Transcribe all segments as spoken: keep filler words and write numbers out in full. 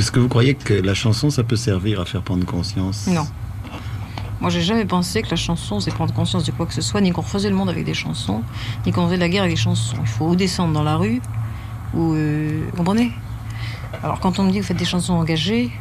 Est-ce que vous croyez que la chanson, ça peut servir à faire prendre conscience? Non. Moi, j'ai jamais pensé que la chanson, c'est prendre conscience de quoi que ce soit, ni qu'on refaisait le monde avec des chansons, ni qu'on faisait la guerre avec des chansons. Il faut ou descendre dans la rue, ou... Euh, vous comprenez? Alors, quand on me dit que vous faites des chansons engagées,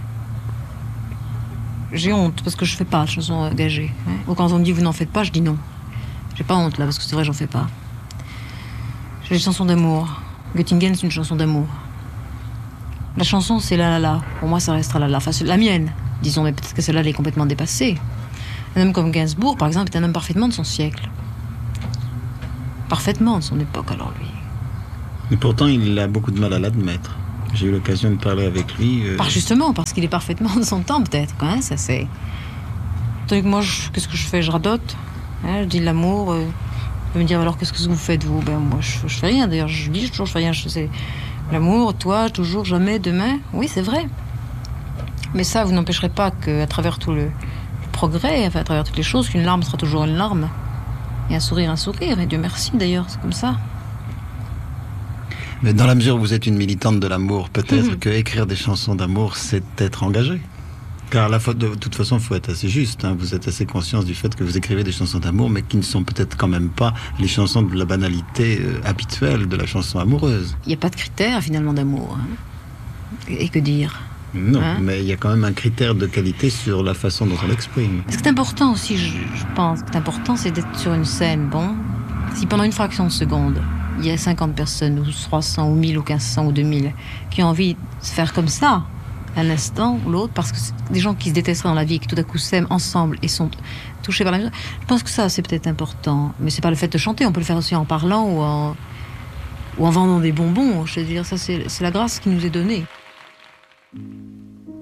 j'ai honte, parce que je fais pas de chansons engagées. Hein. Ou quand on me dit que vous n'en faites pas, je dis non. J'ai pas honte, là, parce que c'est vrai, j'en fais pas. J'ai des chansons d'amour. Göttingen, c'est une chanson d'amour. La chanson, c'est la la la. Pour moi, ça restera la la. Enfin, c'est la mienne, disons, mais peut-être que celle-là, elle est complètement dépassée. Un homme comme Gainsbourg, par exemple, est un homme parfaitement de son siècle. Parfaitement de son époque, alors lui. Et pourtant, il a beaucoup de mal à l'admettre. J'ai eu l'occasion de parler avec lui. Euh... Par justement, parce qu'il est parfaitement de son temps, peut-être. Hein, ça, c'est... Tandis que moi, je... qu'est-ce que je fais? Je radote. Hein, je dis l'amour. Euh... On peut me dire, alors, qu'est-ce que vous faites, vous? Ben, moi, je, je fais rien. D'ailleurs, je dis toujours, je fais rien. Je sais... L'amour, toi, toujours, jamais, demain. Oui, c'est vrai. Mais ça, vous n'empêcherez pas qu'à travers tout le progrès, enfin, à travers toutes les choses, qu'une larme sera toujours une larme. Et un sourire, un sourire. Et Dieu merci, d'ailleurs, c'est comme ça. Mais dans la mesure où vous êtes une militante de l'amour, peut-être mmh. que écrire des chansons d'amour, c'est être engagé. Car la faute, de toute façon, il faut être assez juste. Hein. Vous êtes assez conscience du fait que vous écrivez des chansons d'amour, mais qui ne sont peut-être quand même pas les chansons de la banalité euh, habituelle de la chanson amoureuse. Il n'y a pas de critère, finalement, d'amour. Hein. Et que dire? Non, hein? Mais il y a quand même un critère de qualité sur la façon dont on l'exprime. Ce qui est important aussi, je, je pense, ce qui est important, c'est d'être sur une scène. Bon, si pendant une fraction de seconde, il y a cinquante personnes, ou trois cents, ou mille, ou quinze cents, ou deux mille, qui ont envie de se faire comme ça, un instant ou l'autre, parce que c'est des gens qui se détesteraient dans la vie, qui tout à coup s'aiment ensemble et sont touchés par la musique. Je pense que ça, c'est peut-être important. Mais c'est pas le fait de chanter, on peut le faire aussi en parlant ou en, ou en vendant des bonbons. Je veux dire, ça, c'est, c'est la grâce qui nous est donnée.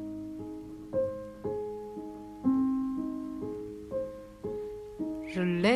Je l'ai